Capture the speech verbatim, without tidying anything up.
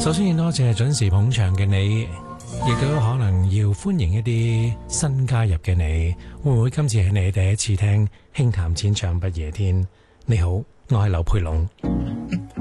首先要多謝準時捧場嘅你，亦都可能要歡迎一啲新加入嘅你。會唔會今次係你第一次聽輕談淺唱不夜天？你好，我係劉佩龍。